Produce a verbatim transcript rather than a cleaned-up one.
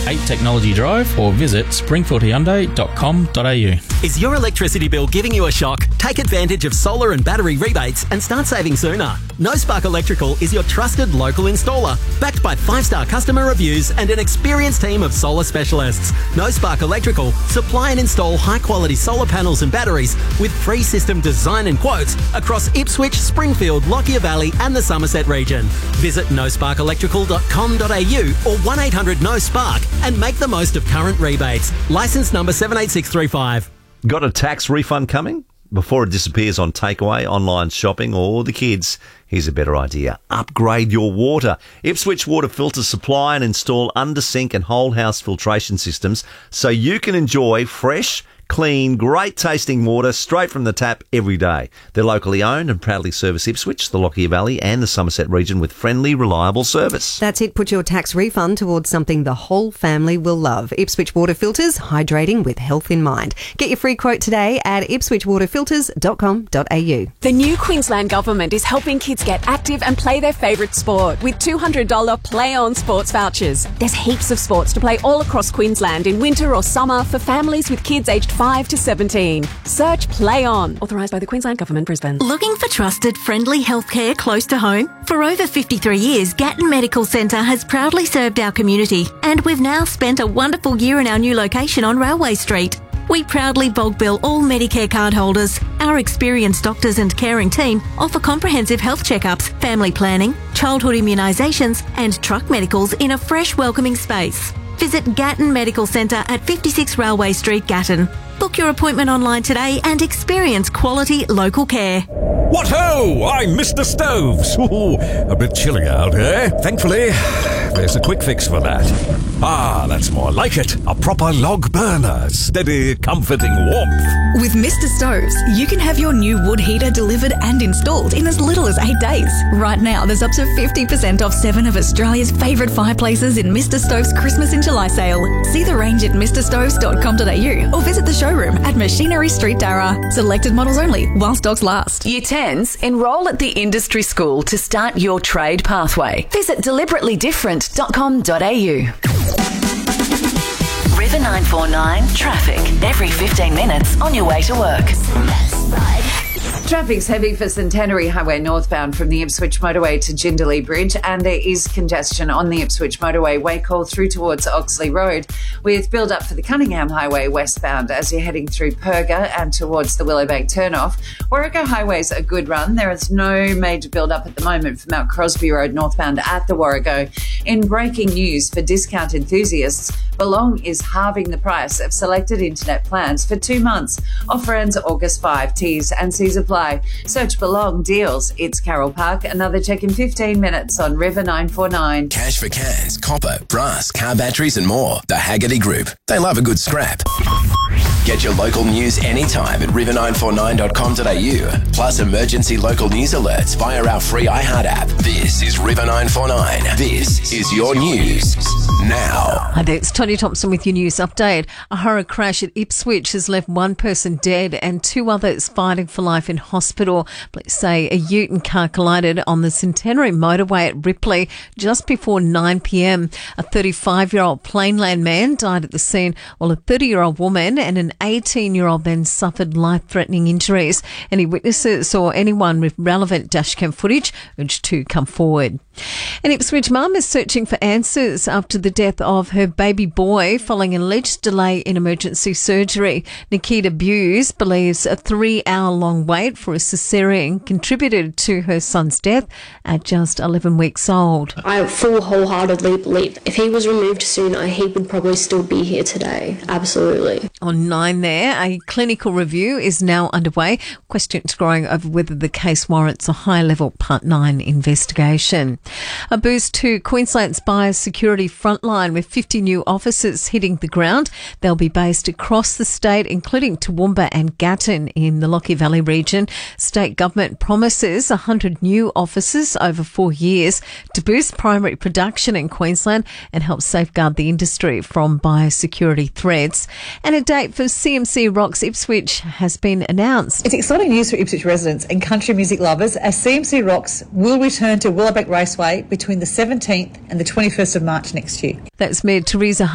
eight Technology Drive or visit springfield hyundai dot com dot a u. Is your electricity bill giving you a shock? Take advantage of solar and battery rebates and start saving sooner. No Spark Electrical is your trusted local installer, backed by five-star customer reviews and an experienced team of solar specialists. No Spark Electrical supply and install high-quality solar panels and batteries with free system design and quotes across Ipswich, Springfield, Lockyer Valley and the Somerset region. Visit no spark electrical dot com dot a u or one eight hundred no spark and make the most of current rebates. Licence number seven eight six three five. Got a tax refund coming? Before it disappears on takeaway, online shopping or the kids, here's a better idea. Upgrade your water. Ipswich Water Filters supply and install under-sink and whole-house filtration systems so you can enjoy fresh, clean, great-tasting water straight from the tap every day. They're locally owned and proudly service Ipswich, the Lockyer Valley and the Somerset region with friendly, reliable service. That's it. Put your tax refund towards something the whole family will love. Ipswich Water Filters, hydrating with health in mind. Get your free quote today at ipswich water filters dot com dot a u. The new Queensland Government is helping kids get active and play their favourite sport with two hundred dollars Play On sports vouchers. There's heaps of sports to play all across Queensland in winter or summer for families with kids aged five to seventeen. Search Play On. Authorised by the Queensland Government, Brisbane. Looking for trusted, friendly healthcare close to home? For over fifty-three years, Gatton Medical Centre has proudly served our community, and we've now spent a wonderful year in our new location on Railway Street. We proudly bulk bill all Medicare card holders. Our experienced doctors and caring team offer comprehensive health checkups, family planning, childhood immunisations and truck medicals in a fresh, welcoming space. Visit Gatton Medical Centre at fifty-six Railway Street, Gatton. Book your appointment online today and experience quality local care. What ho! I'm Mister Stoves. Ooh, a bit chilly out, eh? Thankfully, there's a quick fix for that. Ah, that's more like it. A proper log burner. Steady, comforting warmth. With Mister Stoves, you can have your new wood heater delivered and installed in as little as eight days. Right now, there's up to fifty percent off seven of Australia's favourite fireplaces in Mister Stoves' Christmas in July sale. See the range at mister stoves dot com dot a u or visit the showroom at Machinery Street, Darra. Selected models only, while stocks last. Year tens, enrol at the industry school to start your trade pathway. Visit deliberately different dot com dot a u. River nine four nine traffic every fifteen minutes on your way to work. Traffic's heavy for Centenary Highway northbound from the Ipswich Motorway to Jindalee Bridge, and there is congestion on the Ipswich Motorway Wacol through towards Oxley Road, with build-up for the Cunningham Highway westbound as you're heading through Perga and towards the Willowbank turnoff. Warrego Highway's a good run. There is no major build-up at the moment for Mount Crosby Road northbound at the Warrego. In breaking news for discount enthusiasts, Belong is halving the price of selected internet plans for two months. Offer ends August fifth. T's and C's apply. Search Belong Deals. It's Carroll Park. Another check in fifteen minutes on River nine four nine. Cash for cans, copper, brass, car batteries and more. The Haggerty Group. They love a good scrap. Get your local news anytime at river nine four nine dot com dot a u. Plus emergency local news alerts via our free iHeart app. This is River nine four nine. This is your news now. Hi there, it's Tony Thompson with your news update. A horror crash at Ipswich has left one person dead and two others fighting for life in hospital. Police say a ute and car collided on the Centenary motorway at Ripley just before nine p.m. A thirty-five-year-old Plainland man died at the scene, while a thirty-year-old woman and an eighteen-year-old man suffered life-threatening injuries. Any witnesses or anyone with relevant dashcam footage urged to come forward. An Ipswich mum is searching for answers after the death of her baby boy following an alleged delay in emergency surgery. Nikita Buse believes a three-hour-long wait for a caesarean contributed to her son's death at just eleven weeks old. I full wholeheartedly believe if he was removed sooner, he would probably still be here today. Absolutely. On nine there, a clinical review is now underway. Questions growing over whether the case warrants a high-level Part nine investigation. A boost to Queensland's biosecurity frontline with fifty new officers hitting the ground. They'll be based across the state, including Toowoomba and Gatton in the Lockyer Valley region. State government promises one hundred new officers over four years to boost primary production in Queensland and help safeguard the industry from biosecurity threats. And a date for C M C Rocks Ipswich has been announced. It's exciting news for Ipswich residents and country music lovers as C M C Rocks will return to Willowbank Raceway between the seventeenth and the twenty-first of March next year. That's Mayor Teresa